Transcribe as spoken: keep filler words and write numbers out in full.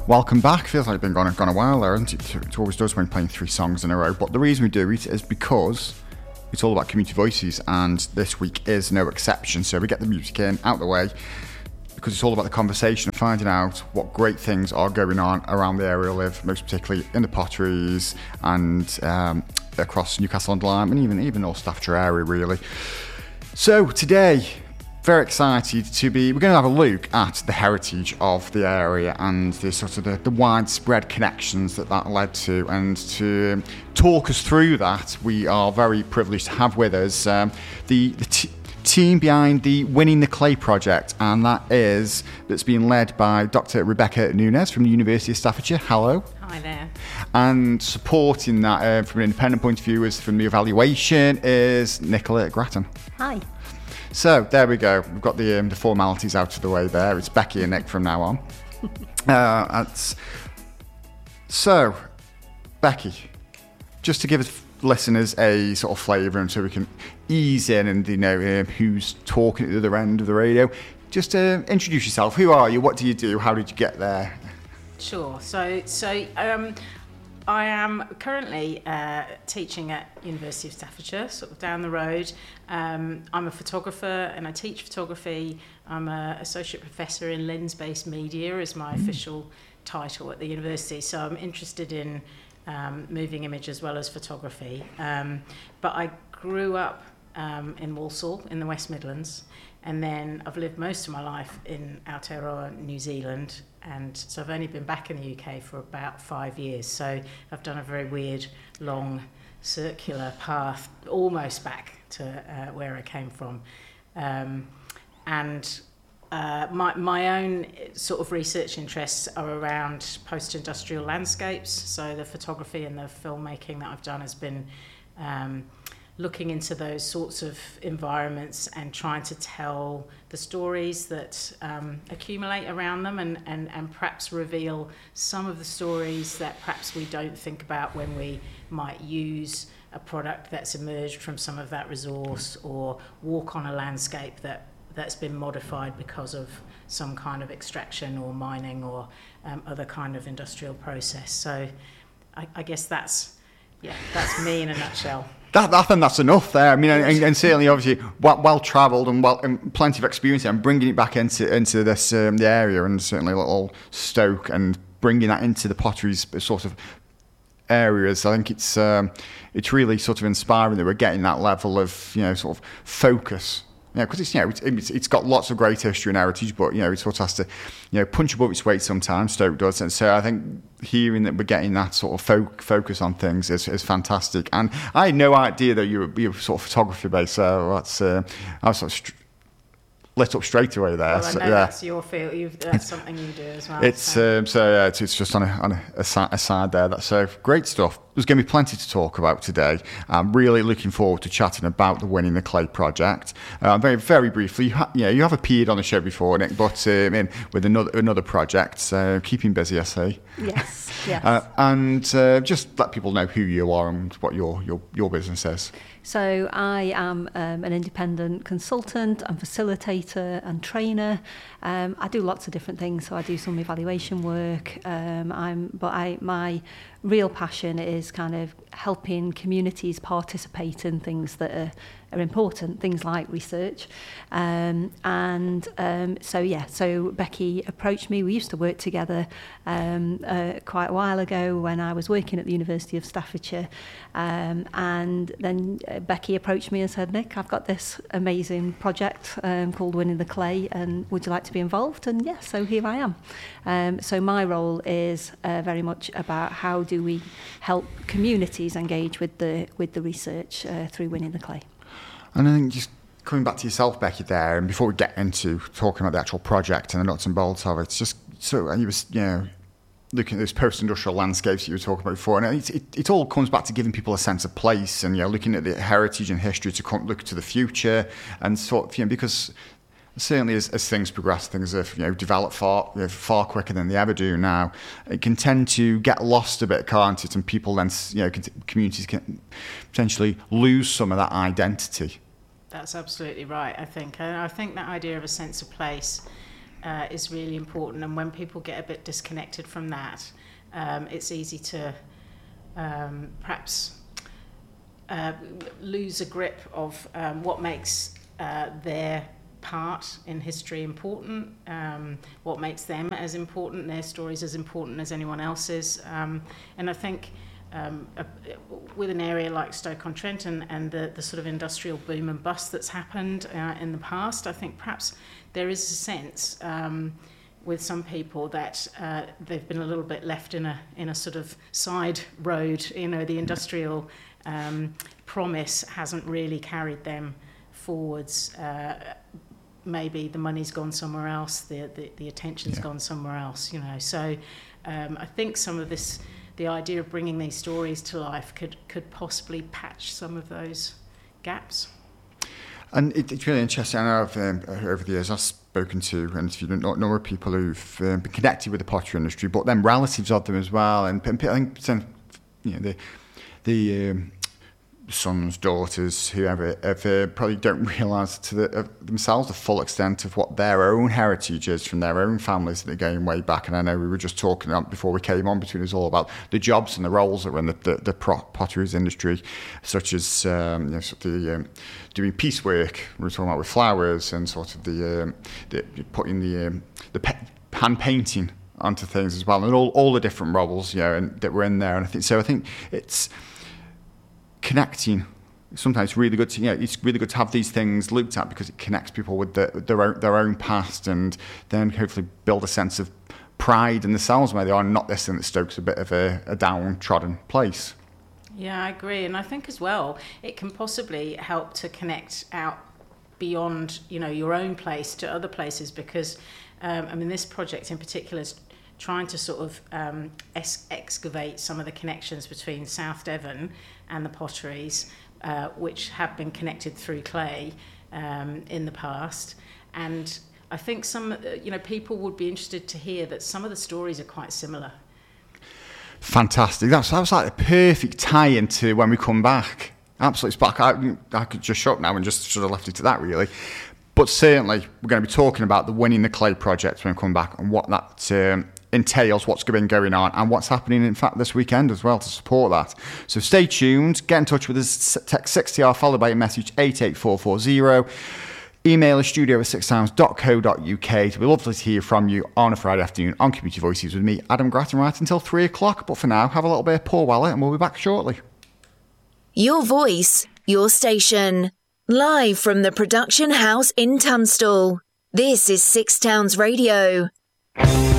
Welcome back. Feels like it's been gone, gone a while there, hasn't it? It always does when playing three songs in a row. But the reason we do it is because it's all about community voices, and this week is no exception. So we get the music in, out the way, because it's all about the conversation and finding out what great things are going on around the area we live, most particularly in the Potteries and um, across Newcastle under Lyme, and even, even North Staffordshire area, really. So today, very excited to be, we're going to have a look at the heritage of the area and the sort of the, the widespread connections that that led to, and to talk us through that, we are very privileged to have with us um, the, the t- team behind the Winning the Clay project, and that is, that's being led by Doctor Rebecca Nunes from the University of Staffordshire. Hello. Hi there. And supporting that uh, from an independent point of view is, from the evaluation, is Nicola Grattan. Hi. So there we go. We've got the um, the formalities out of the way there. It's Becky and Nick from now on. uh, that's, so, Becky, just to give us listeners a sort of flavour, and so we can ease in and you know um, who's talking at the other end of the radio. Just uh, introduce yourself. Who are you? What do you do? How did you get there? Sure. So, so um, I am currently uh, teaching at University of Staffordshire, sort of down the road. Um, I'm a photographer and I teach photography. I'm an associate professor in lens-based media as my mm. official title at the university. So I'm interested in um, moving image as well as photography. Um, but I grew up um, in Walsall in the West Midlands, and then I've lived most of my life in Aotearoa, New Zealand, and so I've only been back in the U K for about five years. So I've done a very weird, long, circular path, almost back to uh, where I came from. Um, and uh, my, my own sort of research interests are around post-industrial landscapes. So the photography and the filmmaking that I've done has been um, looking into those sorts of environments and trying to tell the stories that um, accumulate around them, and, and, and perhaps reveal some of the stories that perhaps we don't think about when we might use a product that's emerged from some of that resource, or walk on a landscape that, that's been modified because of some kind of extraction or mining or um, other kind of industrial process. So I, I guess that's, yeah, that's me in a nutshell. That, I think that's enough there. I mean, and, and certainly, obviously, well, well travelled and well, and plenty of experience, and bringing it back into into this um, the area, and certainly little Stoke, and bringing that into the Potteries sort of areas. I think it's um, it's really sort of inspiring that we're getting that level of you know sort of focus. Yeah, because it's you know it's, it's it's got lots of great history and heritage, but you know it sort of has to you know punch above its weight sometimes. Stoke does, and so I think hearing that we're getting that sort of fo- focus on things is, is fantastic. And I had no idea that you were, you were sort of photography based, so that's uh, I was sort of st- lit up straight away there. Well, I know so, yeah. that's your field. You've, that's something you do as well. It's so, um, so yeah, it's, it's just on a on a, a, side, a side there. That's so great stuff. There's going to be plenty to talk about today. I'm really looking forward to chatting about the Winning the Clay project. Uh, very very briefly, you, ha- yeah, you have appeared on the show before, Nick, but um, in with another another project. So keeping busy, I see. Yes, yes. Uh, and uh, just let people know who you are and what your your your business is. So I am um, an independent consultant and facilitator and trainer. Um, I do lots of different things. So I do some evaluation work. Um, I'm, but I my real passion is kind of helping communities participate in things that are, are important, things like research. Um, and um, so, yeah, so Becky approached me. We used to work together um, uh, quite a while ago when I was working at the University of Staffordshire. Um, and then uh, Becky approached me and said, Nick, I've got this amazing project um, called Winning the Clay, and would you like to be involved? And yes, yeah, so here I am. Um, so my role is uh, very much about how do we help communities engage with the with the research uh, through Winning the Clay. And I think just coming back to yourself, Becky, there, and before we get into talking about the actual project and the nuts and bolts of it, it's just so you was you know looking at those post-industrial landscapes that you were talking about before, and it, it, it all comes back to giving people a sense of place, and you know looking at the heritage and history to come, look to the future, and sort of you know because certainly as, as things progress, things have you know developed far you know, far quicker than they ever do now. It can tend to get lost a bit, can't it? And people then you know communities can potentially lose some of that identity. That's absolutely right, I think. And I think that idea of a sense of place uh, is really important. And when people get a bit disconnected from that, um, it's easy to um, perhaps uh, lose a grip of um, what makes uh, their part in history important, um, what makes them as important, their stories as important as anyone else's. Um, and I think um, uh, with an area like Stoke-on-Trent and, and the, the sort of industrial boom and bust that's happened uh, in the past, I think perhaps there is a sense um, with some people that uh, they've been a little bit left in a in a sort of side road. You know, the industrial um, promise hasn't really carried them forwards. Uh, maybe the money's gone somewhere else, the the, the attention's yeah. gone somewhere else, you know. So um, I think some of this, the idea of bringing these stories to life could, could possibly patch some of those gaps. And it, it's really interesting. I know I've, um, over the years I've spoken to and interviewed a number of people who've um, been connected with the pottery industry, but then relatives of them as well. And, and I think, you know, the, the um, sons, daughters, whoever, have, uh, probably don't realise to the, uh, themselves the full extent of what their own heritage is from their own families that are going way back. And I know we were just talking about, before we came on between us all, about the jobs and the roles that were in the, the, the potteries industry, such as um, you know, sort of the um, doing piecework. We were talking about with flowers and sort of the, um, the putting the um, the pe- hand painting onto things as well, and all all the different roles, you know, and that were in there. And I think so. I think it's connecting. Sometimes really good to, you know, it's really good to have these things looked at because it connects people with the, their own their own past, and then hopefully build a sense of pride in themselves where they are, not this thing that Stoke's a bit of a, a downtrodden place. Yeah, I agree, and I think as well it can possibly help to connect out beyond, you know, your own place to other places, because um, I mean this project in particular is trying to sort of um, ex- excavate some of the connections between South Devon and the potteries, uh, which have been connected through clay um, in the past. And I think some, you know, people would be interested to hear that some of the stories are quite similar. Fantastic. That's, that was like a perfect tie-in to when we come back. Absolutely spot. I, I could just shut now and just sort of left it to that, really. But certainly, we're going to be talking about the Winning the Clay project when we come back, and what that um, entails, what's been going on, and what's happening, in fact, this weekend as well to support that. So stay tuned. Get in touch with us. Text sixty R followed by a message eight eight four four zero. Email us studio at six towns dot co dot uk. It'll be lovely to hear from you on a Friday afternoon on Community Voices with me, Adam Grattan, right until three o'clock. But for now, have a little bit of Paul Weller, and we'll be back shortly. Your voice, your station. Live from the production house in Tunstall. This is Six Towns Radio.